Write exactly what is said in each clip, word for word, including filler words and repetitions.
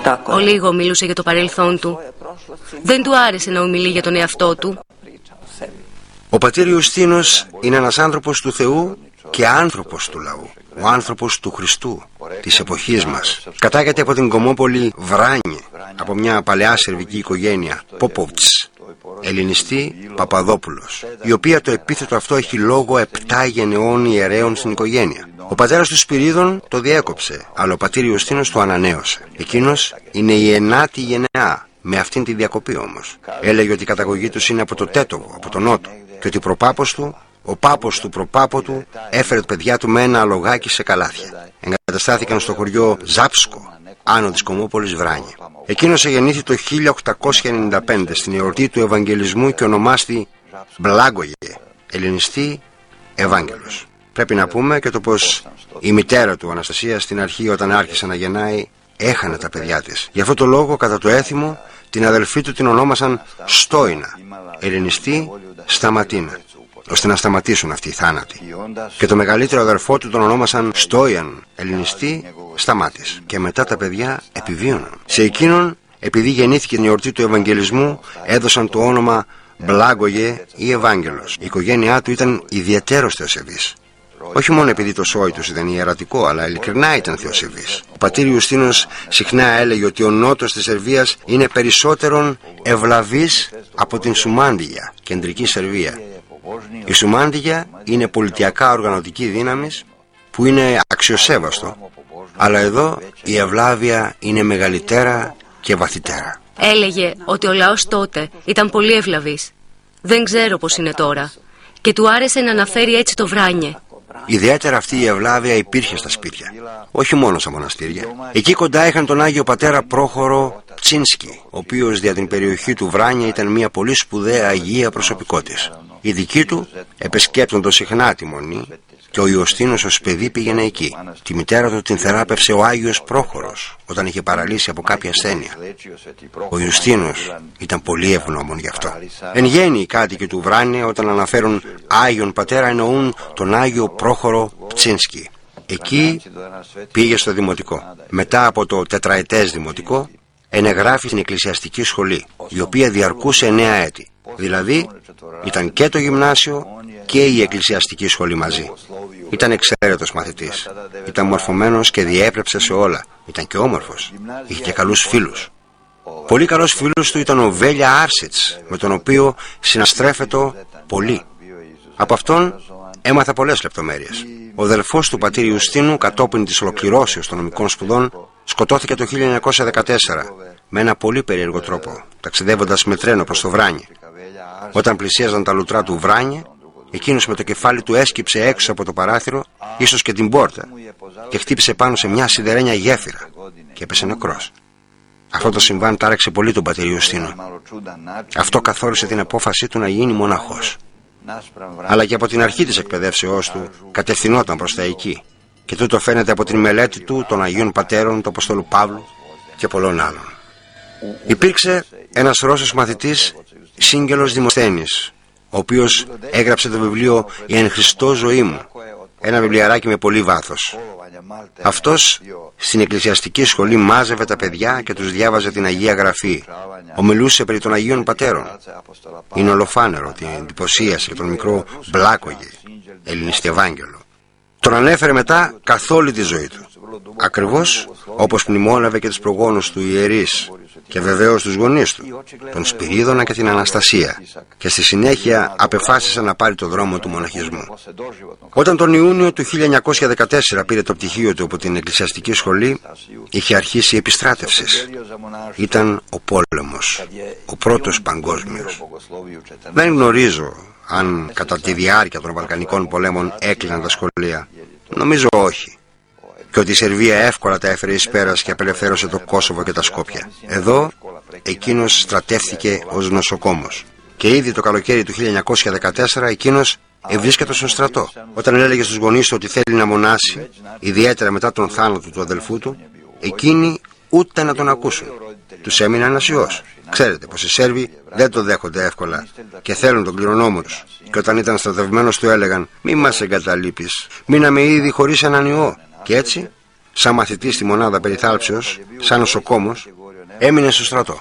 Ο λίγο μιλούσε για το παρελθόν του. Δεν του άρεσε να ομιλεί για τον εαυτό του. Ο πατήρ Ιουστίνος είναι ένας άνθρωπος του Θεού και άνθρωπος του λαού. Ο άνθρωπος του Χριστού, της εποχής μας. Κατάγεται από την κομμόπολη Βράνιε, από μια παλαιά σερβική οικογένεια, Πόποβτς, ελληνιστή Παπαδόπουλος, η οποία το επίθετο αυτό έχει λόγο επτά γενεών ιερέων στην οικογένεια. Ο πατέρας του Σπυρίδων το διέκοψε, αλλά ο πατήρ Ιουστίνος το ανανέωσε. Εκείνος είναι η ενάτη γενεά, με αυτήν τη διακοπή όμως. Έλεγε ότι η καταγωγή τους είναι από το Τέτοβο, από τον Νότο, και ότι ο προπάπος του, ο πάπος του προπάπο του, έφερε τα παιδιά του με ένα αλογάκι σε καλάθια. Εγκαταστάθηκαν στο χωριό Ζάψκο, άνω της κομμόπολης Βράνιε. Εκείνος εγεννήθη το χίλια οκτακόσια ενενήντα πέντε στην εορτή του Ευαγγελισμού και ονομάστη Μπλάγκογε, ελληνιστή Ευάγγελος. Πρέπει να πούμε και το πως η μητέρα του, Αναστασία, στην αρχή όταν άρχισε να γεννάει, έχανε τα παιδιά της. Γι' αυτό το λόγο, κατά το έθιμο, την αδελφή του την ονόμασαν Στόινα, ελληνιστή Σταματίνα, ώστε να σταματήσουν αυτοί οι θάνατοι. Και το μεγαλύτερο αδερφό του τον ονόμασαν Στόιαν, ελληνιστή Σταμάτης. Και μετά τα παιδιά επιβίωναν. Σε εκείνον, επειδή γεννήθηκε την εορτή του Ευαγγελισμού, έδωσαν το όνομα Μπλάγκογε ή Ευάγγελος. Η οικογένειά του ήταν ιδιαιτέρως θεοσεβής. Όχι μόνο επειδή το σόι τους ήταν ιερατικό, αλλά ειλικρινά ήταν θεοσεβής. Ο πατήρ Ιουστίνος συχνά έλεγε ότι ο νότος της Σερβίας είναι περισσότερον ευλαβής από την Σουμάντιγια, κεντρική Σερβία. Η Σουμάντιγια είναι πολιτιακά οργανωτική δύναμη που είναι αξιοσέβαστο, αλλά εδώ η ευλάβεια είναι μεγαλύτερα και βαθύτερα. Έλεγε ότι ο λαός τότε ήταν πολύ ευλαβής. Δεν ξέρω πως είναι τώρα. Και του άρεσε να αναφέρει έτσι το Βράνιε. Ιδιαίτερα αυτή η ευλάβεια υπήρχε στα σπίτια, όχι μόνο στα μοναστήρια. Εκεί κοντά είχαν τον Άγιο Πατέρα Πρόχορο Τσίνσκι, ο οποίος δια την περιοχή του Βράνιε ήταν μια πολύ σπουδαία αγία προσωπικότης. Οι δικοί του επισκέπτονταν συχνά τη μονή και ο Ιωστίνος ως παιδί πήγαινε εκεί. Τη μητέρα του την θεράπευσε ο Άγιος Πρόχορος όταν είχε παραλύσει από κάποια ασθένεια. Ο Ιωστίνος ήταν πολύ ευγνώμων γι' αυτό. Εν γέννη οι κάτοικοι του Βράνιε όταν αναφέρουν Άγιον Πατέρα εννοούν τον Άγιο Πρόχορο Ψίνσκι. Εκεί πήγε στο δημοτικό. Μετά από το τετραετές δημοτικό ενεγράφει στην εκκλησιαστική σχολή, η οποία διαρκούσε εννέα έτη. Δηλαδή ήταν και το γυμνάσιο και η εκκλησιαστική σχολή μαζί. Ήταν εξαίρετος μαθητής. Ήταν μορφωμένος και διέπρεψε σε όλα. Ήταν και όμορφος. Είχε και καλούς φίλους. Πολύ καλός φίλος του ήταν ο Βέλια Άρσιτς, με τον οποίο συναστρέφετο πολύ. Από αυτόν έμαθα πολλές λεπτομέρειες. Ο αδελφός του πατήρ Ιουστίνου, κατόπιν της ολοκληρώσεως των νομικών σπουδών, σκοτώθηκε το χίλια εννιακόσια δεκατέσσερα με ένα πολύ περίεργο τρόπο, ταξιδεύοντας με τρένο προς το Βράνιε. Όταν πλησίαζαν τα λουτρά του Βράνιε, εκείνος με το κεφάλι του έσκυψε έξω από το παράθυρο, ίσως και την πόρτα, και χτύπησε πάνω σε μια σιδερένια γέφυρα και έπεσε νεκρός. Αυτό το συμβάν τάραξε πολύ τον πατήρ Ιουστίνο. Αυτό καθόρισε την απόφασή του να γίνει μοναχός. Αλλά και από την αρχή της εκπαιδεύσεώς του κατευθυνόταν προς τα εκεί. Και τούτο φαίνεται από την μελέτη του των Αγίων Πατέρων του Αποστόλου Παύλου και πολλών άλλων. Υπήρξε ένας Ρώσος μαθητής, Σίγγελος Δημοσθένης, ο οποίος έγραψε το βιβλίο «Η εν Χριστώ ζωή μου», ένα βιβλιαράκι με πολύ βάθος. Αυτός στην εκκλησιαστική σχολή μάζευε τα παιδιά και τους διάβαζε την Αγία Γραφή. Ομιλούσε περί των Αγίων Πατέρων. Είναι ολοφάνερο την εντυπωσίασε και τον μικρό Μπλάκογε, ελληνιστή Ευάγγελο. Τον ανέφερε μετά καθ' όλη τη ζωή του. Ακριβώς όπως μνημόνευε και τους προγόνους του ιερείς και βεβαίως τους γονείς του, τον Σπυρίδωνα και την Αναστασία, και στη συνέχεια απεφάσισε να πάρει το δρόμο του μοναχισμού. Όταν τον Ιούνιο του χίλια εννιακόσια δεκατέσσερα πήρε το πτυχίο του από την εκκλησιαστική σχολή, είχε αρχίσει η επιστράτευση. Ήταν ο πόλεμος, ο πρώτος παγκόσμιος. Δεν γνωρίζω αν κατά τη διάρκεια των Βαλκανικών πολέμων έκλειναν τα σχολεία. Νομίζω όχι. Και ότι η Σερβία εύκολα τα έφερε εις πέρας και απελευθέρωσε το Κόσοβο και τα Σκόπια. Εδώ εκείνος στρατεύθηκε ως νοσοκόμος. Και ήδη το καλοκαίρι του χίλια εννιακόσια δεκατέσσερα εκείνος ευρίσκεται στον στρατό. Όταν έλεγε στους γονείς του ότι θέλει να μονάσει, ιδιαίτερα μετά τον θάνατο του αδελφού του, εκείνοι ούτε να τον ακούσουν. Τους έμεινε ένας ιός. Ξέρετε πως οι Σέρβοι δεν το δέχονται εύκολα και θέλουν τον κληρονόμο τους. Και όταν ήταν στρατευμένος του έλεγαν «Μη μας εγκαταλείπεις, μείναμε ήδη χωρίς έναν ιό». Και έτσι σαν μαθητής στη μονάδα περιθάλψεως, σαν νοσοκόμος, έμεινε στο στρατό.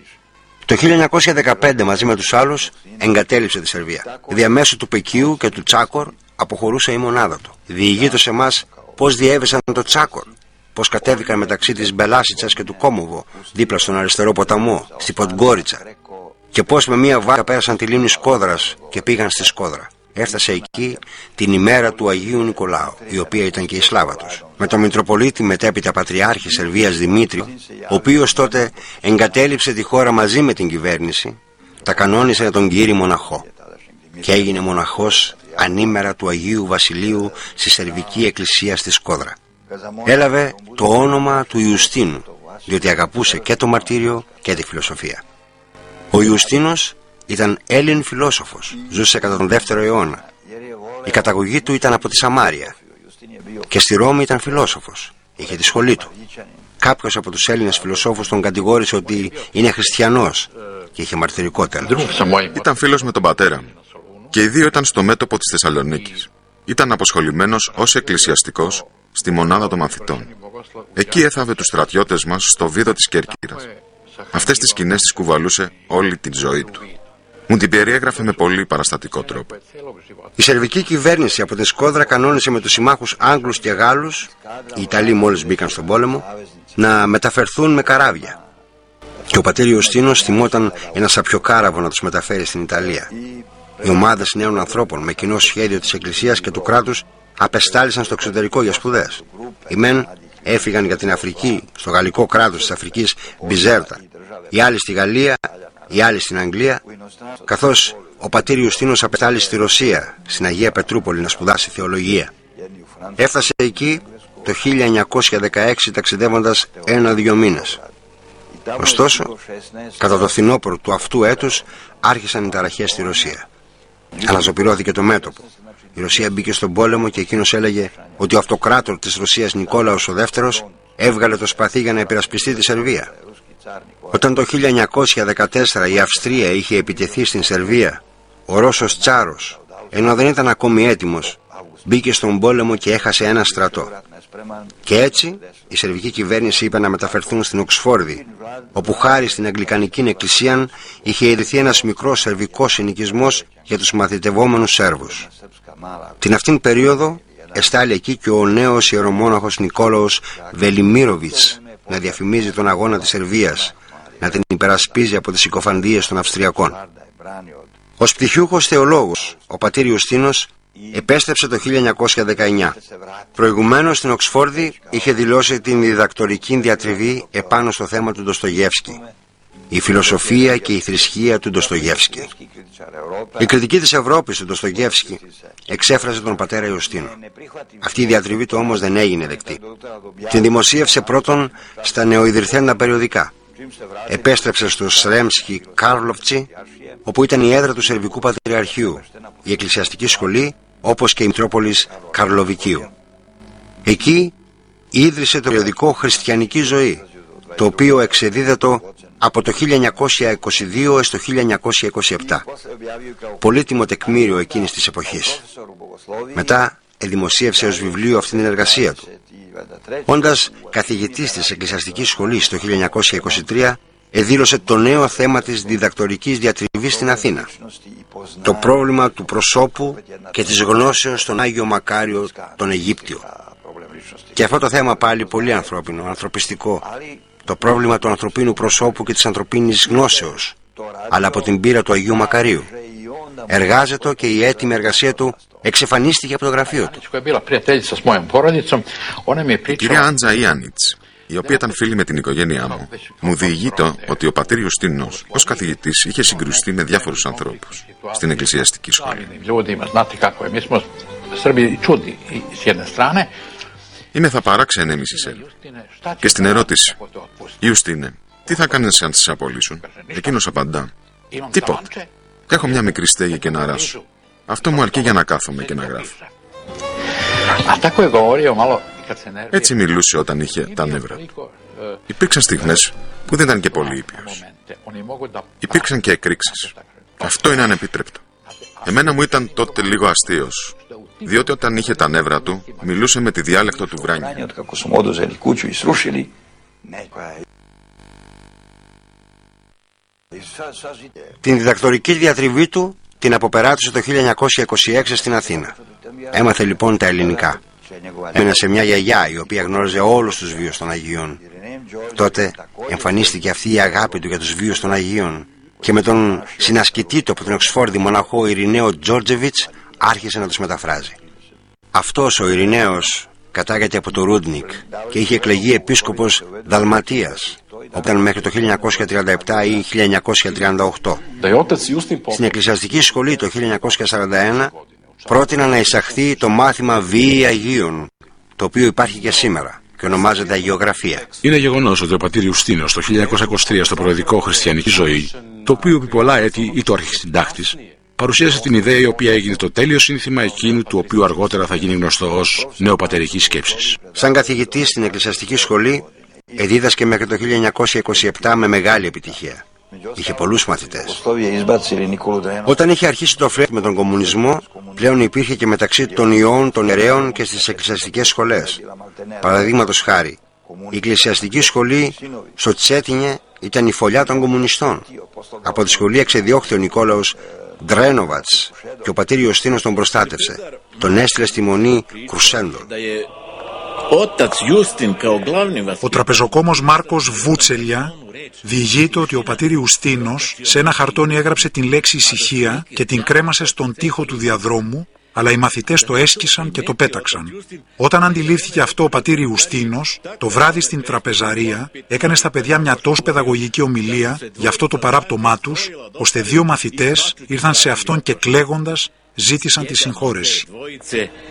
Το χίλια εννιακόσια δεκαπέντε μαζί με τους άλλους εγκατέλειψε τη Σερβία. Διαμέσου του Πεκίου και του Τσάκορ αποχωρούσε η μονάδα του. Διηγείτο σε εμάς πώς διέβησαν το Τσάκορ, πώς κατέβηκαν μεταξύ της Μπελάσιτσας και του Κόμοβο, δίπλα στον αριστερό ποταμό, στη Ποντγκόριτσα, και πώς με μία βάρκα πέρασαν τη λίμνη Σκόδρας και πήγαν στη Σκόδρα. Έφτασε εκεί την ημέρα του Αγίου Νικολάου, η οποία ήταν και η σλάβα τους, με τον Μητροπολίτη μετέπειτα Πατριάρχη Σερβίας Δημήτριο, ο οποίος τότε εγκατέλειψε τη χώρα μαζί με την κυβέρνηση, τα κανόνισε για τον Κύρι Μοναχό και έγινε μοναχός ανήμερα του Αγίου Βασιλείου στη Σερβική Εκκλησία στη Σκόδρα. Έλαβε το όνομα του Ιουστίνου, διότι αγαπούσε και το μαρτύριο και τη φιλοσοφία. Ο Ιουστίνος ήταν Έλλην φιλόσοφος, ζούσε κατά τον δεύτερο αιώνα. Η καταγωγή του ήταν από τη Σαμάρια και στη Ρώμη ήταν φιλόσοφος, είχε τη σχολή του. Κάποιος από τους Έλληνες φιλοσόφους τον κατηγόρησε ότι είναι χριστιανός και είχε μαρτυρικό τέλος. Ήταν φίλος με τον πατέρα μου και οι δύο ήταν στο μέτωπο της Θεσσαλονίκης. Ήταν αποσχολημένος ως εκκλησιαστικός στη μονάδα των μαθητών. Εκεί έθαβε τους στρατιώτες μας στο βίδο της Κέρκυρας. Αυτές τις σκηνές τις κουβαλούσε όλη τη ζωή του. Μου την περιέγραφε με πολύ παραστατικό τρόπο. Η σερβική κυβέρνηση από την Σκόδρα κανόνισε με τους συμμάχους Άγγλους και Γάλλους, οι Ιταλοί μόλις μπήκαν στον πόλεμο, να μεταφερθούν με καράβια. Και ο πατήρ Ιουστίνος θυμόταν ένα σαπιοκάραβο να τους μεταφέρει στην Ιταλία. Οι ομάδες νέων ανθρώπων με κοινό σχέδιο της Εκκλησίας και του κράτους απεστάλησαν στο εξωτερικό για σπουδές. Οι μεν έφυγαν για την Αφρική, στο γαλλικό κράτος της Αφρικής Μπιζέρτα, οι άλλοι στη Γαλλία, οι άλλοι στην Αγγλία, καθώς ο πατήρ Ιουστίνος απεστάλησε στη Ρωσία, στην Αγία Πετρούπολη, να σπουδάσει θεολογία. Έφτασε εκεί το χίλια εννιακόσια δεκαέξι ταξιδεύοντας ένα-δύο μήνες. Ωστόσο, κατά το φθινόπωρο του αυτού έτους άρχισαν οι ταραχές στη Ρωσία. Αναζωπυρώθηκε το μέτωπο. Η Ρωσία μπήκε στον πόλεμο και εκείνος έλεγε ότι ο αυτοκράτορ της Ρωσίας Νικόλαος ο Δεύτερος έβγαλε το σπαθί για να υπερασπιστεί τη Σερβία. Όταν το χίλια εννιακόσια δεκατέσσερα η Αυστρία είχε επιτεθεί στην Σερβία, ο Ρώσος Τσάρος, ενώ δεν ήταν ακόμη έτοιμος, μπήκε στον πόλεμο και έχασε ένα στρατό. Και έτσι η σερβική κυβέρνηση είπε να μεταφερθούν στην Οξφόρδη, όπου χάρη στην Αγγλικανική Εκκλησία είχε ιδρυθεί ένας μικρός σερβικός συνοικισμός για τους μαθητευόμενους Σέρβους. Την αυτήν περίοδο εστάλει εκεί και ο νέος ιερομόναχος Νικόλαος Βελιμίροβιτς να διαφημίζει τον αγώνα της Σερβίας, να την υπερασπίζει από τις συκοφαντίες των Αυστριακών. Ως πτυχιούχος θεολόγος, ο πατήρ Ιουστίνος επέστρεψε το χίλια εννιακόσια δεκαεννιά. Προηγουμένως στην Οξφόρδη είχε δηλώσει την διδακτορική διατριβή επάνω στο θέμα του Ντοστογεύσκη, η φιλοσοφία και η θρησκεία του Ντοστογεύσκη. Η κριτική της Ευρώπης του Ντοστογεύσκη εξέφρασε τον πατέρα Ιουστίνο. Αυτή η διατριβή του όμως δεν έγινε δεκτή. Την δημοσίευσε πρώτον στα νεοειδρυθέντα περιοδικά. Επέστρεψε στο Σρέμσκι Κάρλοφτσι, όπου ήταν η έδρα του Σερβικού Πατριαρχείου, η εκκλησιαστική σχολή, όπως και η Μητρόπολης Καρλοβικίου. Εκεί ίδρυσε το περιοδικό Χριστιανική Ζωή, το οποίο εξεδίδετο από το χίλια εννιακόσια είκοσι δύο έως το χίλια εννιακόσια είκοσι επτά. Πολύτιμο τεκμήριο εκείνης της εποχής. Μετά εδημοσίευσε ως βιβλίο αυτήν την εργασία του. Όντας καθηγητής της εκκλησιαστικής σχολής το χίλια εννιακόσια είκοσι τρία, εδήλωσε το νέο θέμα της διδακτορικής διατριβής στην Αθήνα. Το πρόβλημα του προσώπου και της γνώσεως στον Άγιο Μακάριο τον Αιγύπτιο. Και αυτό το θέμα πάλι πολύ ανθρώπινο, ανθρωπιστικό. Το πρόβλημα του ανθρωπίνου προσώπου και της ανθρωπίνης γνώσεως, αλλά από την πείρα του Αγίου Μακαρίου. Εργάζεται και η έτοιμη εργασία του εξεφανίστηκε από το γραφείο του. Η κυρία Άντζα Ιάννιτς, η οποία ήταν φίλη με την οικογένειά μου, μου διηγείτο ότι ο πατήρ Ιουστίνος ως καθηγητής είχε συγκρουστεί με διάφορους ανθρώπους στην εκκλησιαστική σχολή. Είμαι θα παράξενε εμείς οι Σέρβοι. Και στην ερώτηση, Ιουστίνε, τι θα κάνεις αν σε απολύσουν, εκείνος απαντά, τίποτα. Έχω μια μικρή στέγη και να ράσω. Αυτό μου αρκεί για να κάθομαι και να γράφω. Έτσι μιλούσε όταν είχε τα νεύρα του. Υπήρξαν στιγμές που δεν ήταν και πολύ ήπιος. Υπήρξαν και εκρήξεις. Αυτό είναι ανεπίτρεπτο. Εμένα μου ήταν τότε λίγο αστείος. διότι όταν είχε τα νεύρα του, μιλούσε με τη διάλεκτο του Βράνια. Την διδακτορική διατριβή του την αποπεράτωσε το χίλια εννιακόσια είκοσι έξι στην Αθήνα. Έμαθε λοιπόν τα ελληνικά. Έμενε σε μια γιαγιά η οποία γνώριζε όλους τους βίους των Αγίων. Τότε εμφανίστηκε αυτή η αγάπη του για τους βίους των Αγίων και με τον συνασκητή του από την Οξφόρδη μοναχό Ειρηναίο Τζόρτζεβιτς άρχισε να τους μεταφράζει. Αυτός ο Ειρηναίος κατάγεται από το Ρούντνικ και είχε εκλεγεί επίσκοπος Δαλματίας, όταν μέχρι το χίλια εννιακόσια τριάντα επτά ή χίλια εννιακόσια τριάντα οκτώ. Στην εκκλησιαστική σχολή το χίλια εννιακόσια σαράντα ένα πρότειναν να εισαχθεί το μάθημα Βίοι Αγίων, το οποίο υπάρχει και σήμερα και ονομάζεται Αγιογραφία. Είναι γεγονός ότι ο πατήρ Ιουστίνος το χίλια εννιακόσια είκοσι τρία στο περιοδικό Χριστιανική Ζωή, το οποίο επί πολλά έτη ή το αρχισυντάκτης, παρουσίασε την ιδέα η οποία έγινε το τέλειο σύνθημα εκείνου του οποίου αργότερα θα γίνει γνωστό ως νεοπατερική σκέψη. Σαν καθηγητής στην εκκλησιαστική σχολή, εδίδασκε μέχρι το χίλια εννιακόσια είκοσι επτά με μεγάλη επιτυχία. Είχε πολλούς μαθητές. Όταν είχε αρχίσει το φλερτ με τον κομμουνισμό, πλέον υπήρχε και μεταξύ των ιών των ιερέων και στις εκκλησιαστικές σχολές. Παραδείγματος χάρη, η εκκλησιαστική σχολή στο Τσέτινιε ήταν η φωλιά των κομμουνιστών. Από τη σχολή εξεδιώχθη ο Νικόλαος Ντρένοβατς και ο πατήρ Ιωστίνος τον προστάτευσε. Τον έστειλε στη μονή Κρουσέντο. Ο τραπεζοκόμος Μάρκος Βούτσελια διηγείται ότι ο πατήρ Ιουστίνος σε ένα χαρτόνι έγραψε την λέξη ησυχία και την κρέμασε στον τοίχο του διαδρόμου, αλλά οι μαθητές το έσκισαν και το πέταξαν. Όταν αντιλήφθηκε αυτό ο πατήρ Ιουστίνος, το βράδυ στην τραπεζαρία έκανε στα παιδιά μια τόσο παιδαγωγική ομιλία για αυτό το παράπτωμά τους, ώστε δύο μαθητές ήρθαν σε αυτόν και κλαίγοντας ζήτησαν τη συγχώρεση.